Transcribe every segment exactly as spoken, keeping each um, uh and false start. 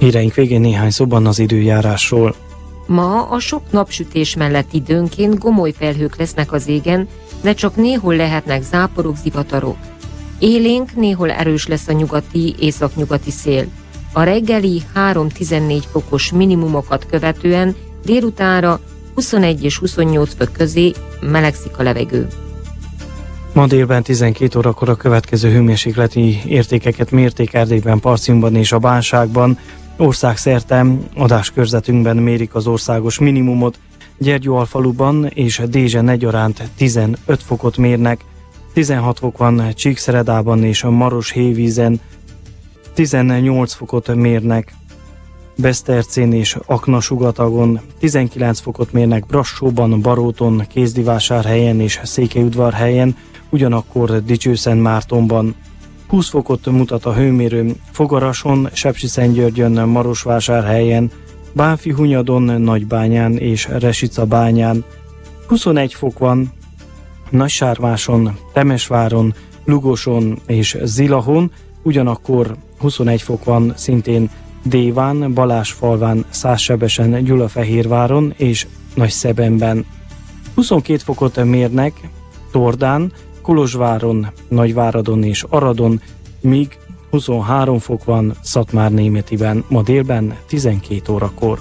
Híreink végén néhány szóban az időjárásról. Ma a sok napsütés mellett időnként gomoly felhők lesznek az égen, de csak néhol lehetnek záporok, zivatarok. Élénk, néhol erős lesz a nyugati, északnyugati szél. A reggeli három-tizennégy fokos minimumokat követően délutánra huszonegy és huszonnyolc fok közé melegszik a levegő. Ma délben tizenkét órakor a következő hőmérsékleti értékeket mérték Erdélyben, Parciumban és a Bánságban. Országszerte adáskörzetünkben mérik az országos minimumot. Gyergyóalfaluban és Dézsen egyaránt tizenöt fokot mérnek, tizenhat fok van Csíkszeredában és a Maros-Hévízen, tizennyolc fokot mérnek Besztercén és Aknasugatagon, tizenkilenc fokot mérnek Brassóban, Baróton, Kézdivásárhelyen és Székelyudvarhelyen, ugyanakkor Dicsőszentmártonban. húsz fokot mutat a hőmérő Fogarason, Sepsiszentgyörgyön, Marosvásárhelyen, Bánffyhunyadon, Nagybányán és Resicabányán. huszonegy fok van Nagysárváson, Temesváron, Lugoson és Zilahon, ugyanakkor huszonegy fok van szintén Déván, Balázsfalván, Szássebesen, Gyulafehérváron és Nagyszebenben. huszonkét fokot mérnek Tordán, Kolozsváron, Nagyváradon és Aradon, míg huszonhárom fok van Szatmárnémetiben, ma délben tizenkét órakor.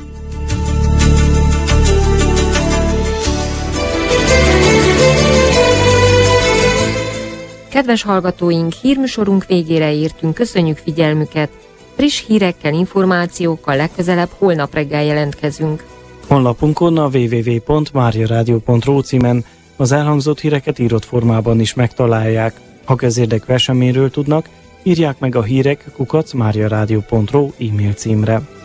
Kedves hallgatóink, hírműsorunk végére értünk, köszönjük figyelmüket. Friss hírekkel, információkkal legközelebb holnap reggel jelentkezünk. Honlapunkon a double-u double-u double-u pont máriaradio pont ro címen az elhangzott híreket írott formában is megtalálják. Ha közérdekű eseményről tudnak, írják meg a hírek kukac máriaradio pont ro e-mail címre.